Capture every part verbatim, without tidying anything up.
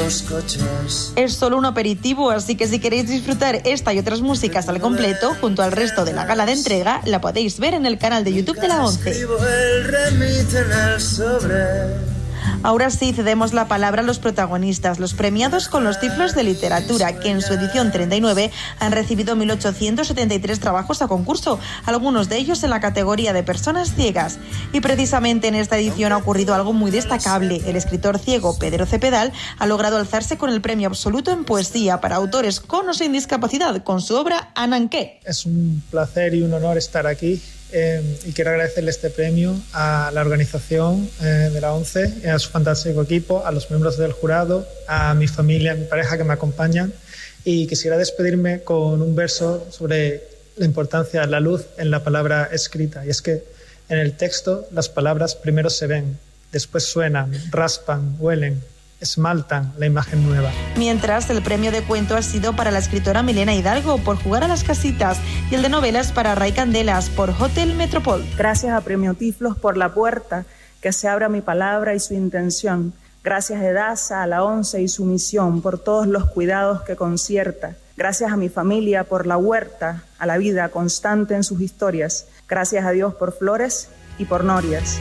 los coches. Es solo un aperitivo, así que si queréis disfrutar esta y otras músicas al completo, junto al resto de la gala de entrega, la podéis ver en el canal de YouTube de la ONCE. Escribo el remite en el sobre. Ahora sí, cedemos la palabra a los protagonistas, los premiados con los Tiflos de Literatura, que en su edición treinta y nueve han recibido mil ochocientos setenta y tres trabajos a concurso, algunos de ellos en la categoría de personas ciegas. Y precisamente en esta edición ha ocurrido algo muy destacable. El escritor ciego Pedro Cepedal ha logrado alzarse con el premio absoluto en poesía para autores con o sin discapacidad, con su obra Ananqué. Es un placer y un honor estar aquí. Eh, y quiero agradecerle este premio a la organización eh, de la ONCE, a su fantástico equipo, a los miembros del jurado, a mi familia, a mi pareja que me acompañan, y quisiera despedirme con un verso sobre la importancia de la luz en la palabra escrita, y es que en el texto las palabras primero se ven, después suenan, raspan, huelen, esmaltan la imagen nueva. Mientras, el premio de cuento ha sido para la escritora Milena Hidalgo por Jugar a las casitas y el de novelas para Ray Candelas por Hotel Metropol. Gracias a Premio Tiflos por la puerta que se abra mi palabra y su intención. Gracias Edasa, a la ONCE y su misión por todos los cuidados que concierta. Gracias a mi familia por la huerta, a la vida constante en sus historias. Gracias a Dios por flores y por norias.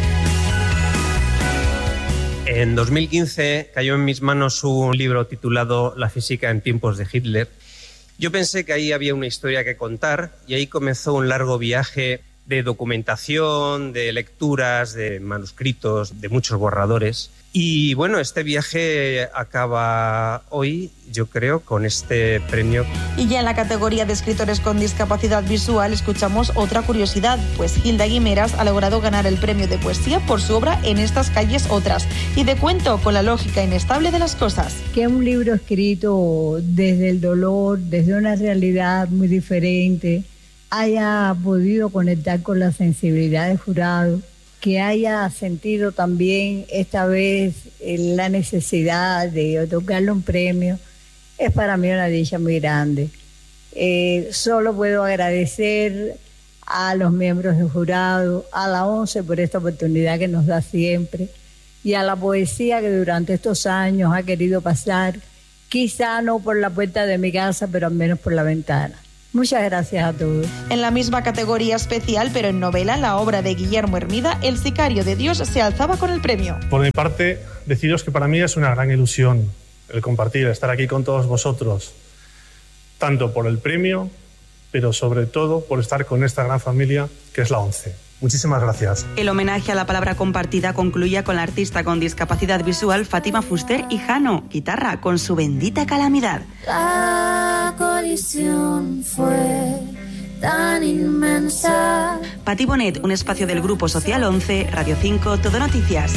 En dos mil quince cayó en mis manos un libro titulado La física en tiempos de Hitler. Yo pensé que ahí había una historia que contar y ahí comenzó un largo viaje de documentación, de lecturas, de manuscritos, de muchos borradores. Y bueno, este viaje acaba hoy, yo creo, con este premio. Y ya en la categoría de escritores con discapacidad visual escuchamos otra curiosidad, pues Hilda Guimeras ha logrado ganar el premio de poesía por su obra En estas calles otras, y de cuento con la lógica inestable de las cosas. Que es un libro escrito desde el dolor, desde una realidad muy diferente, haya podido conectar con la sensibilidad del jurado, que haya sentido también esta vez la necesidad de otorgarle un premio, es para mí una dicha muy grande. Eh, solo puedo agradecer a los miembros del jurado, a la ONCE por esta oportunidad que nos da siempre, y a la poesía que durante estos años ha querido pasar, quizá no por la puerta de mi casa, pero al menos por la ventana. Muchas gracias a todos. En la misma categoría especial, pero en novela, la obra de Guillermo Hermida, El sicario de Dios, se alzaba con el premio. Por mi parte, deciros que para mí es una gran ilusión el compartir, estar aquí con todos vosotros, tanto por el premio, pero sobre todo por estar con esta gran familia que es la ONCE. Muchísimas gracias. El homenaje a la palabra compartida concluía con la artista con discapacidad visual Fátima Fuster y Jano, guitarra, con Su bendita calamidad. La colisión fue tan inmensa. Pati Bonet, un espacio del Grupo Social once, Radio cinco, Todo Noticias.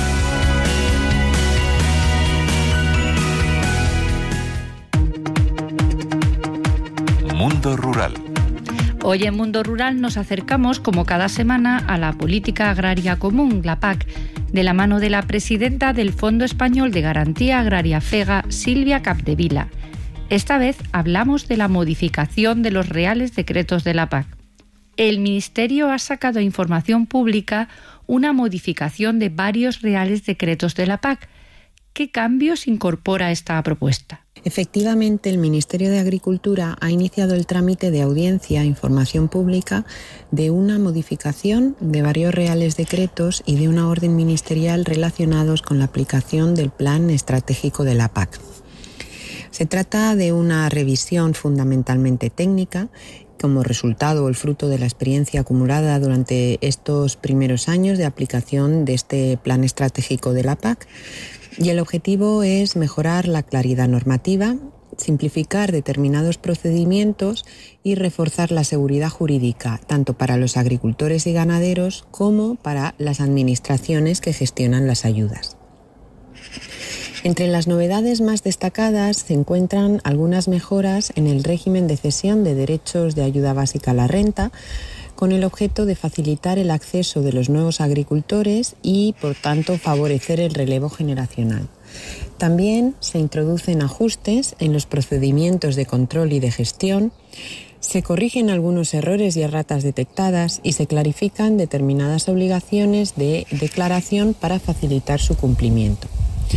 Mundo Rural. Hoy en Mundo Rural nos acercamos, como cada semana, a la Política Agraria Común, la P A C, de la mano de la presidenta del Fondo Español de Garantía Agraria FEGA, Silvia Capdevila. Esta vez hablamos de la modificación de los reales decretos de la P A C. El Ministerio ha sacado a información pública una modificación de varios reales decretos de la P A C. ¿Qué cambios incorpora esta propuesta? Efectivamente, el Ministerio de Agricultura ha iniciado el trámite de audiencia e información pública de una modificación de varios reales decretos y de una orden ministerial relacionados con la aplicación del Plan Estratégico de la P A C. Se trata de una revisión fundamentalmente técnica, como resultado o el fruto de la experiencia acumulada durante estos primeros años de aplicación de este Plan Estratégico de la P A C. Y el objetivo es mejorar la claridad normativa, simplificar determinados procedimientos y reforzar la seguridad jurídica, tanto para los agricultores y ganaderos como para las administraciones que gestionan las ayudas. Entre las novedades más destacadas se encuentran algunas mejoras en el régimen de cesión de derechos de ayuda básica a la renta, con el objeto de facilitar el acceso de los nuevos agricultores y, por tanto, favorecer el relevo generacional. También se introducen ajustes en los procedimientos de control y de gestión, se corrigen algunos errores y erratas detectadas y se clarifican determinadas obligaciones de declaración para facilitar su cumplimiento.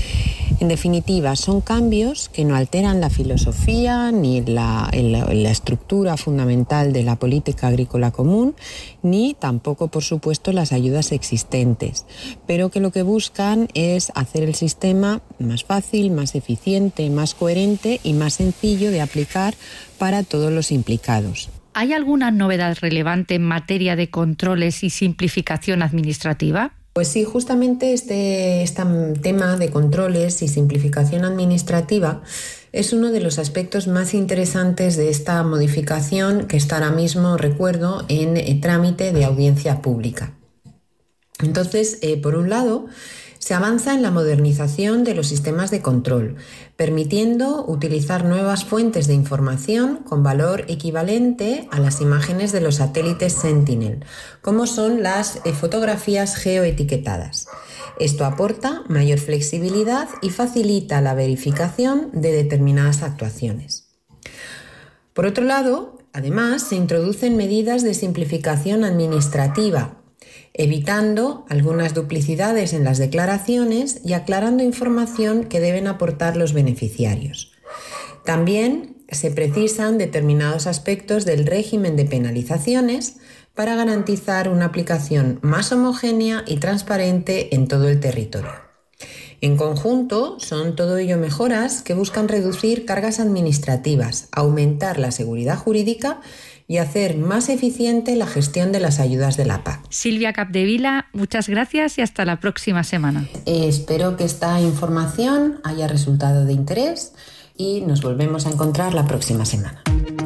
En definitiva, son cambios que no alteran la filosofía ni la, la, la estructura fundamental de la política agrícola común, ni tampoco, por supuesto, las ayudas existentes, pero que lo que buscan es hacer el sistema más fácil, más eficiente, más coherente y más sencillo de aplicar para todos los implicados. ¿Hay alguna novedad relevante en materia de controles y simplificación administrativa? Pues sí, justamente este, este tema de controles y simplificación administrativa es uno de los aspectos más interesantes de esta modificación que está ahora mismo, recuerdo, en el trámite de audiencia pública. Entonces, eh, por un lado, se avanza en la modernización de los sistemas de control, permitiendo utilizar nuevas fuentes de información con valor equivalente a las imágenes de los satélites Sentinel, como son las fotografías geoetiquetadas. Esto aporta mayor flexibilidad y facilita la verificación de determinadas actuaciones. Por otro lado, además, se introducen medidas de simplificación administrativa, evitando algunas duplicidades en las declaraciones y aclarando información que deben aportar los beneficiarios. También se precisan determinados aspectos del régimen de penalizaciones para garantizar una aplicación más homogénea y transparente en todo el territorio. En conjunto, son todo ello mejoras que buscan reducir cargas administrativas, aumentar la seguridad jurídica y hacer más eficiente la gestión de las ayudas de la P A C. Silvia Capdevila, muchas gracias y hasta la próxima semana. Eh, espero que esta información haya resultado de interés y nos volvemos a encontrar la próxima semana.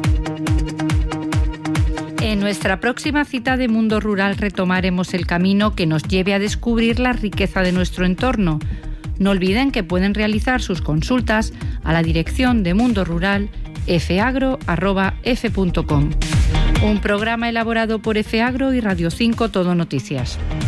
En nuestra próxima cita de Mundo Rural retomaremos el camino que nos lleve a descubrir la riqueza de nuestro entorno. No olviden que pueden realizar sus consultas a la dirección de Mundo Rural efeagro arroba efe punto com. Un programa elaborado por Efeagro y Radio cinco Todo Noticias.